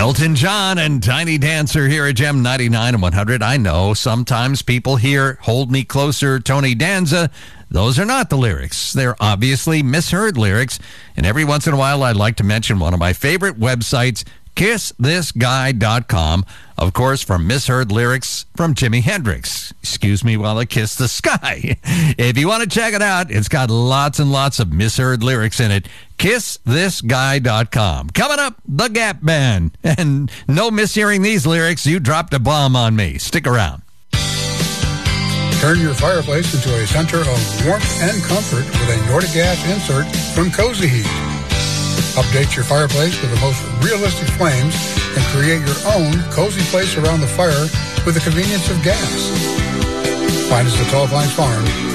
Elton John and Tiny Dancer here at Gem 99 and 100. I know sometimes people hear Hold Me Closer, Tony Danza. Those are not the lyrics. They're obviously misheard lyrics. And every once in a while, I'd like to mention one of my favorite websites, KissThisGuy.com. Of course, from misheard lyrics from Jimi Hendrix. Excuse me while I kiss the sky. If you want to check it out, it's got lots and lots of misheard lyrics in it. KissThisGuy.com. Coming up, the Gap Band. And no mishearing these lyrics, you dropped a bomb on me. Stick around. Turn your fireplace into a center of warmth and comfort with a Nordic gas insert from Cozy Heat. Update your fireplace with the most realistic flames and create your own cozy place around the fire with the convenience of gas. Find us at Tall Pines Farm,